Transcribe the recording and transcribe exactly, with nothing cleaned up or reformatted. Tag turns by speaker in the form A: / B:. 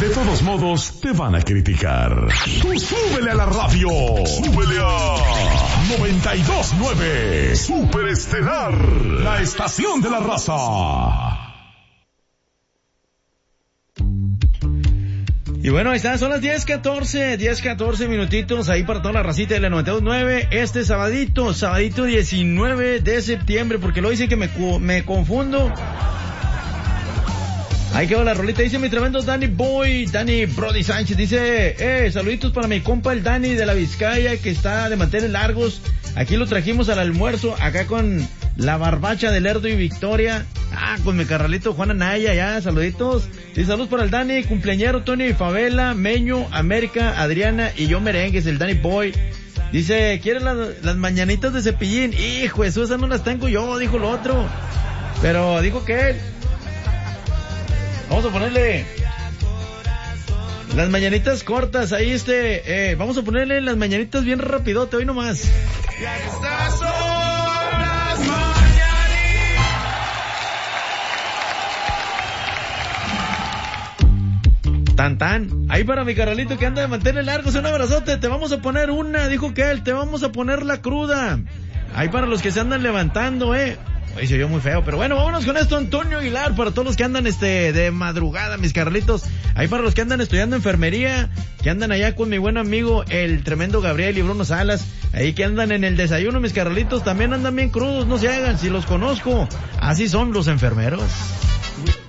A: De todos modos, te van a criticar. Tú súbele a la radio. Súbele a noventa y dos punto nueve. Super Estelar. La estación de la raza.
B: Y bueno, ahí está, son las diez catorce, diez catorce minutitos ahí para toda la racita de la noventa y dos punto nueve. Este sabadito, sabadito diecinueve de septiembre, porque lo dicen que me, me confundo. Ahí quedó la rolita, dice mi tremendo Danny Boy, Danny Brody Sánchez, dice, eh, saluditos para mi compa el Danny de la Vizcaya, que está de mantener largos. Aquí lo trajimos al almuerzo, acá con la barbacha de Lerdo y Victoria. Ah, con mi carnalito Juan Anaya, ya, saluditos. Y saludos para el Dani, cumpleañero Tony Favela, Meño, América, Adriana y yo merengues, el Danny Boy. Dice, ¿quieren las, las mañanitas de Cepillín? Hijo, eso, esas no las tengo yo, dijo lo otro. Pero dijo que él. Vamos a ponerle las mañanitas cortas, ahí este, eh, vamos a ponerle las mañanitas bien rapidote, hoy nomás. Estas son las mañanitas. Tan tan, ahí para mi carnalito que anda de mantener largos, un abrazote, te vamos a poner una, dijo que él, te vamos a poner la cruda. Ahí para los que se andan levantando, eh. Oye, se oyó muy feo, pero bueno, vámonos con esto, Antonio Aguilar, para todos los que andan este de madrugada, mis carlitos, ahí para los que andan estudiando enfermería, que andan allá con mi buen amigo, el tremendo Gabriel y Bruno Salas, ahí que andan en el desayuno, mis carlitos, también andan bien crudos, no se hagan, si los conozco, así son los enfermeros.